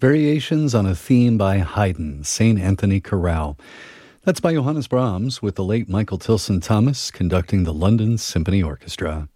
Variations on a Theme by Haydn, St. Anthony Chorale. That's by Johannes Brahms with the late Michael Tilson Thomas conducting the London Symphony Orchestra.